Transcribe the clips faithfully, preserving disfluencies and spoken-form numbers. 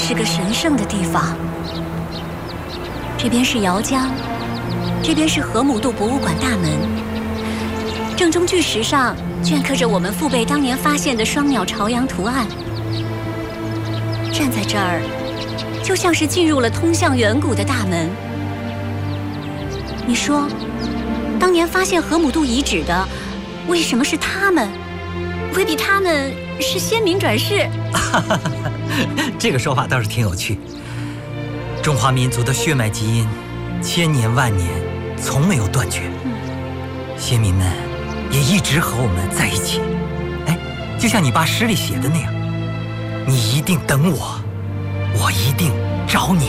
是个神圣的地方。这边是姚江，这边是河姆渡博物馆大门。正中巨石上镌刻着我们父辈当年发现的双鸟朝阳图案。站在这儿，就像是进入了通向远古的大门。你说，当年发现河姆渡遗址的，为什么是他们？未必他们是先民转世？ 这个说法倒是挺有趣。中华民族的血脉基因，千年万年从没有断绝。嗯、先民们也一直和我们在一起。哎，就像你爸诗里写的那样，你一定等我，我一定找你。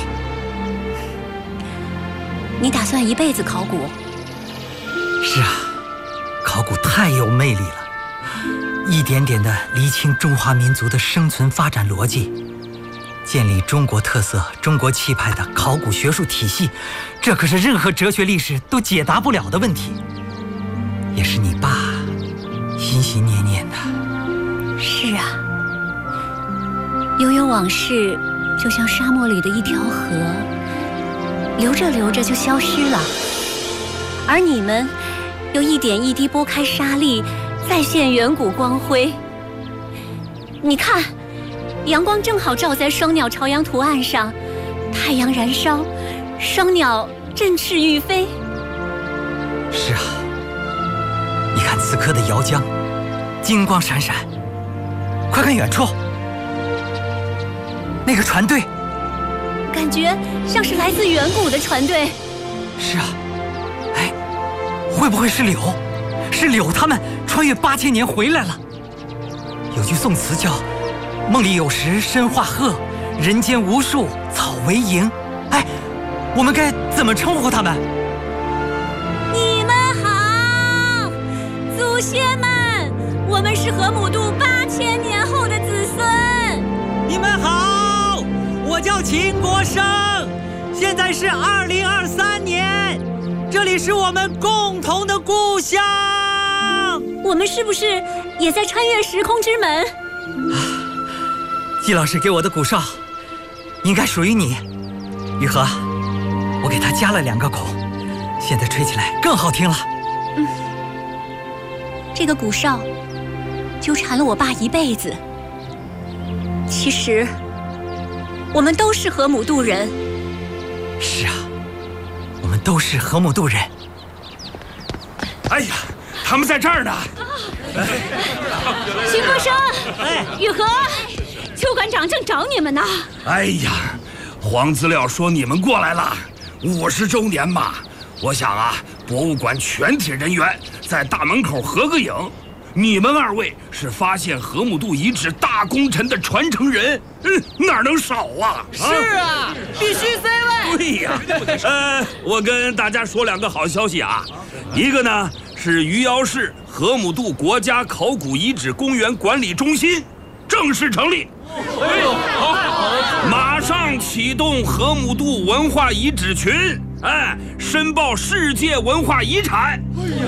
你打算一辈子考古？ 是啊，考古太有魅力了。一点点地厘清中华民族的生存发展逻辑，建立中国特色、中国气派的考古学术体系，这可是任何哲学历史都解答不了的问题，也是你爸心心念念的。 是啊，悠悠往事就像沙漠里的一条河，流着流着就消失了，而你们又一点一滴拨开沙砾，再现远古光辉。你看，阳光正好照在双鸟朝阳图案上，太阳燃烧，双鸟振翅欲飞。 是啊，你看此刻的姚江，金光闪闪。快看远处，那个船队， 感觉像是来自远古的船队。 是啊，哎，会不会是柳？是柳他们穿越八千年回来了。有句宋词叫“梦里有时身化鹤，人间无数草为营”。哎，我们该怎么称呼他们？ 你们好，祖先们，我们是河姆渡八千年后的子孙。 你们好，我叫秦国生，现在是二零二三年，这里是我们共同的故乡。 我们是不是也在穿越时空之门？ 啊，季老师给我的鼓哨应该属于你，雨禾，我给它加了两个孔，现在吹起来更好听了。 嗯，这个鼓哨纠缠了我爸一辈子。其实我们都是河姆渡人。 是啊，我们都是河姆渡人。 哎呀，他们在这儿呢！ 秦国生，哎，雨禾，邱馆长正找你们呢。 哎呀，黄资料说你们过来了，五十周年嘛，我想啊，博物馆全体人员在大门口合个影。你们二位是发现河姆渡遗址大功臣的传承人，嗯，哪能少啊？ 是啊，必须 C 位。 对呀，呃，我跟大家说两个好消息啊，一个呢是余姚市河姆渡国家考古遗址公园管理中心正式成立，哎呦，好，马上启动河姆渡文化遗址群，哎，申报世界文化遗产。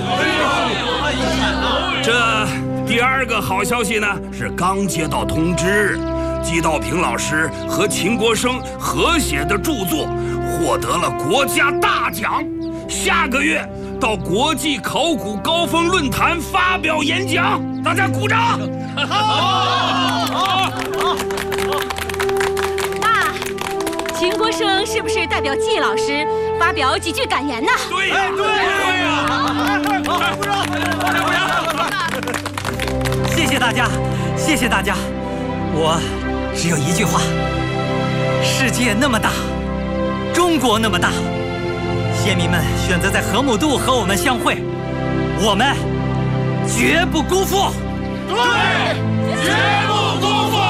这第二个好消息呢，是刚接到通知，季道平老师和秦国生合写的著作获得了国家大奖，下个月到国际考古高峰论坛发表演讲，大家鼓掌！ 爸，秦国生是不是代表季老师发表几句感言呢？ 对呀，对呀！鼓掌！鼓掌！ 谢谢大家，谢谢大家。我只有一句话：世界那么大，中国那么大，先民们选择在河姆渡和我们相会，我们绝不辜负。 对，绝不辜负。